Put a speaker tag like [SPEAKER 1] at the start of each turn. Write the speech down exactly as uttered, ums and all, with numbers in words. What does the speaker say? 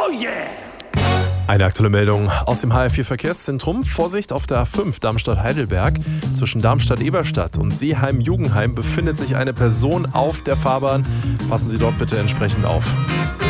[SPEAKER 1] Oh yeah!
[SPEAKER 2] Eine aktuelle Meldung aus dem H R vier Verkehrszentrum. Vorsicht auf der A fünf Darmstadt-Heidelberg. Zwischen Darmstadt-Eberstadt und Seeheim-Jugendheim befindet sich eine Person auf der Fahrbahn. Passen Sie dort bitte entsprechend auf.